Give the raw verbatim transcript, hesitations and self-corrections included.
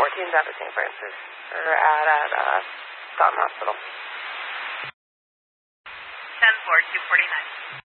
fourteen's out of Saint Francis, or at, at uh, Taunton Hospital. ten four, two forty-nine.